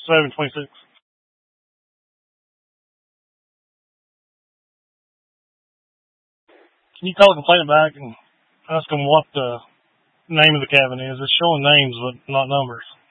726. Can you call a complainant back and ask them what the name of the cabin is? It's showing names but not numbers.